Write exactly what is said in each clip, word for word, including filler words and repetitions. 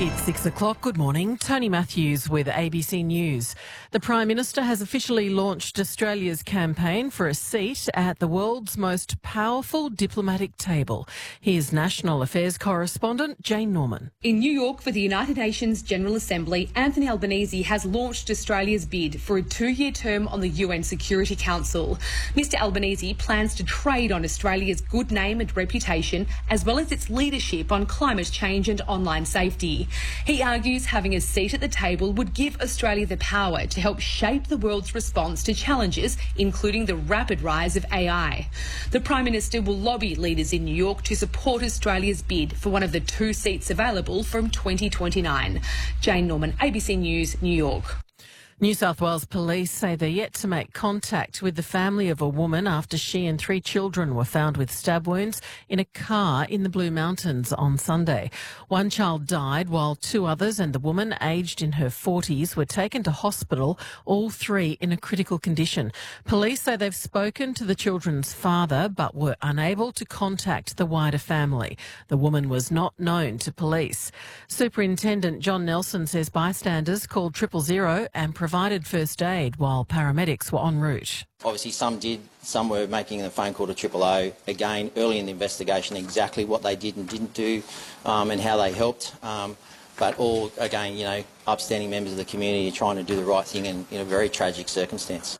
It's six o'clock. Good morning. Tony Matthews with A B C News. The Prime Minister has officially launched Australia's campaign for a seat at the world's most powerful diplomatic table. Here's National Affairs correspondent Jane Norman. In New York for the United Nations General Assembly, Anthony Albanese has launched Australia's bid for a two-year term on the U N Security Council. Mister Albanese plans to trade on Australia's good name and reputation, as well as its leadership on climate change and online safety. He argues having a seat at the table would give Australia the power to help shape the world's response to challenges, including the rapid rise of A I. The Prime Minister will lobby leaders in New York to support Australia's bid for one of the two seats available from twenty twenty-nine. Jane Norman, A B C News, New York. New South Wales police say they're yet to make contact with the family of a woman after she and three children were found with stab wounds in a car in the Blue Mountains on Sunday. One child died while two others and the woman, aged in her forties, were taken to hospital, all three in a critical condition. Police say they've spoken to the children's father but were unable to contact the wider family. The woman was not known to police. Superintendent John Nelson says bystanders called triple zero and provided provided first aid while paramedics were en route. Obviously some did, some were making a phone call to triple O. Again, early in the investigation, exactly what they did and didn't do um, and how they helped. Um, but all, again, you know, upstanding members of the community are trying to do the right thing in, in a very tragic circumstance.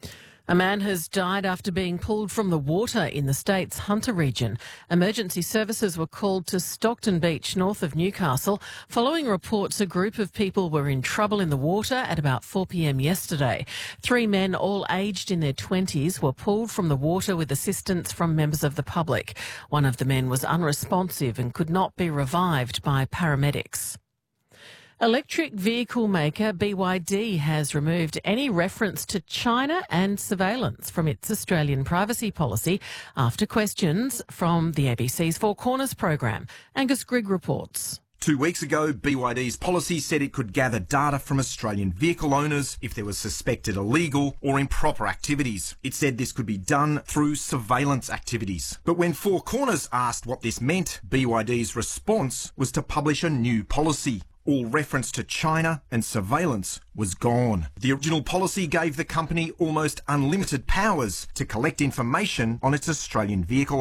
A man has died after being pulled from the water in the state's Hunter region. Emergency services were called to Stockton Beach, north of Newcastle, following reports a group of people were in trouble in the water at about four p m yesterday. Three men, all aged in their twenties, were pulled from the water with assistance from members of the public. One of the men was unresponsive and could not be revived by paramedics. Electric vehicle maker B Y D has removed any reference to China and surveillance from its Australian privacy policy after questions from the A B C's Four Corners program. Angus Grigg reports. Two weeks ago, B Y D's policy said it could gather data from Australian vehicle owners if there was suspected illegal or improper activities. It said this could be done through surveillance activities. But when Four Corners asked what this meant, B Y D's response was to publish a new policy. All reference to China and surveillance was gone. The original policy gave the company almost unlimited powers to collect information on its Australian vehicle